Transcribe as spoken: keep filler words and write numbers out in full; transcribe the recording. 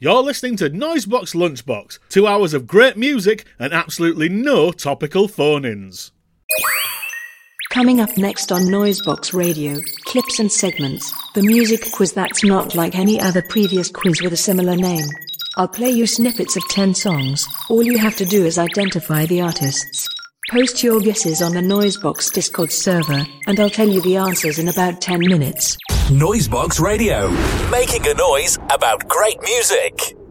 You're listening to Noisebox Lunchbox, two hours of great music and absolutely no topical phone-ins. Coming up next on Noisebox Radio, clips and segments, the music quiz that's not like any other previous quiz with a similar name. I'll play you snippets of ten songs, all you have to do is identify the artists. Post your guesses on the Noisebox Discord server, and I'll tell you the answers in about ten minutes. Noisebox Radio, making a noise about great music.